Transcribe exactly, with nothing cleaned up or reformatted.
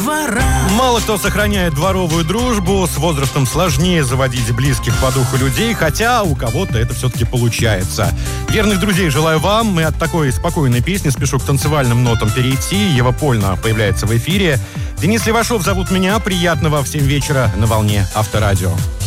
двора. Мало кто сохраняет дворовую дружбу, с возрастом сложнее заводить близких по духу людей, хотя у кого-то это все-таки получается. Верных друзей желаю вам, и от такой спокойной песни спешу к танцевальным нотам перейти. Ева Польна появляется в эфире. Денис Левашов зовут меня. Приятного в семь вечера на волне Авторадио.